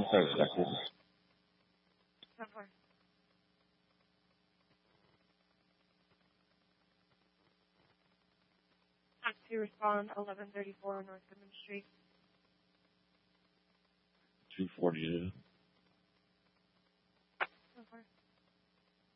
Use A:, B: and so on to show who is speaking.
A: expected.
B: 10-4. To respond 1134 North Goodman Street.
A: 242.